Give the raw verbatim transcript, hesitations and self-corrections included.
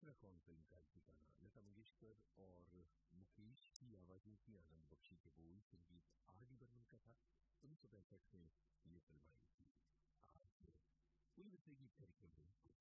दूसरा कौन सा इनका ठिकाना। लता मंगेशकर और मुकेश की आवाज़ों की, आनंद बख्शी के बोल, संगीत आर डी बर्मन का था। उन्नीस सौ पैंसठ में ये फिल्म आई थी। आज पूरी बचेगी कार्यक्रम में